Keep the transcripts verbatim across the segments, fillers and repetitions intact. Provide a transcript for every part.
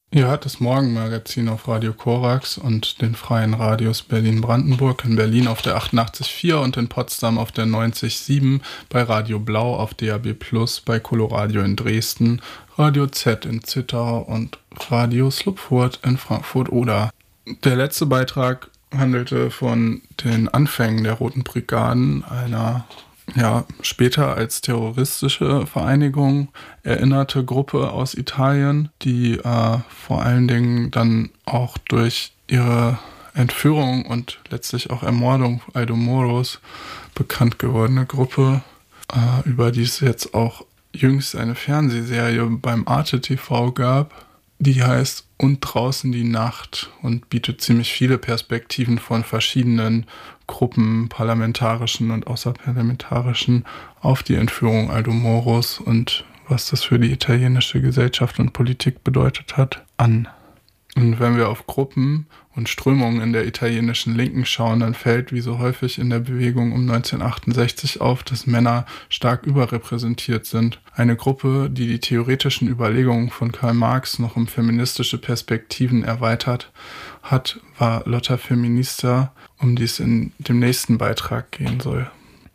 Ihr hört das Morgenmagazin auf Radio Korax und den freien Radios Berlin-Brandenburg, in Berlin auf der achtundachtzig Komma vier und in Potsdam auf der neunzig Komma sieben, bei Radio Blau auf D A B plus, bei Coloradio in Dresden, Radio Z in Zittau und Radio Slupfurt in Frankfurt-Oder. Der letzte Beitrag handelte von den Anfängen der Roten Brigaden, einer ja, später als terroristische Vereinigung erinnerte Gruppe aus Italien, die äh, vor allen Dingen dann auch durch ihre Entführung und letztlich auch Ermordung Aldo Moros bekannt gewordene Gruppe, äh, über die es jetzt auch jüngst eine Fernsehserie beim Arte T V gab, die heißt Und draußen die Nacht und bietet ziemlich viele Perspektiven von verschiedenen Gruppen, parlamentarischen und außerparlamentarischen, auf die Entführung Aldo Moros und was das für die italienische Gesellschaft und Politik bedeutet hat, an. Und wenn wir auf Gruppen und Strömungen in der italienischen Linken schauen, dann fällt wie so häufig in der Bewegung um neunzehnhundertachtundsechzig auf, dass Männer stark überrepräsentiert sind. Eine Gruppe, die die theoretischen Überlegungen von Karl Marx noch um feministische Perspektiven erweitert hat, war Lotta Feminista, um die es in dem nächsten Beitrag gehen soll.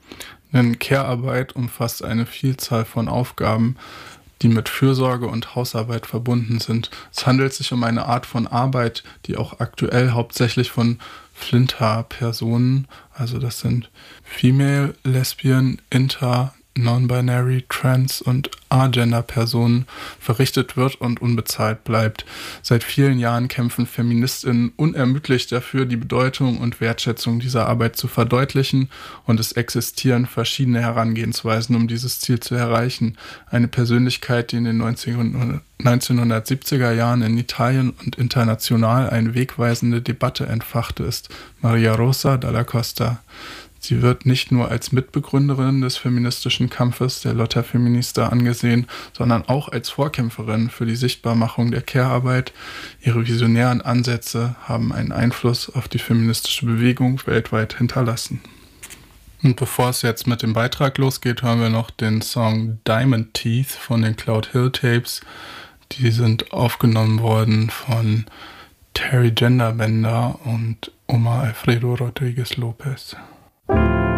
Denn Care-Arbeit umfasst eine Vielzahl von Aufgaben, die mit Fürsorge und Hausarbeit verbunden sind. Es handelt sich um eine Art von Arbeit, die auch aktuell hauptsächlich von Flinter-Personen, also das sind Female, Lesbian, Inter, Non-Binary, Trans- und Agender-Personen, verrichtet wird und unbezahlt bleibt. Seit vielen Jahren kämpfen FeministInnen unermüdlich dafür, die Bedeutung und Wertschätzung dieser Arbeit zu verdeutlichen, und es existieren verschiedene Herangehensweisen, um dieses Ziel zu erreichen. Eine Persönlichkeit, die in den neunzehnhundertsiebziger Jahren in Italien und international eine wegweisende Debatte entfachte, ist Maria Rosa Dalla Costa. Sie wird nicht nur als Mitbegründerin des feministischen Kampfes der Lotta Feminista angesehen, sondern auch als Vorkämpferin für die Sichtbarmachung der Care-Arbeit. Ihre visionären Ansätze haben einen Einfluss auf die feministische Bewegung weltweit hinterlassen. Und bevor es jetzt mit dem Beitrag losgeht, hören wir noch den Song Diamond Teeth von den Cloud Hill Tapes. Die sind aufgenommen worden von Terry Genderbender und Omar Alfredo Rodriguez Lopez.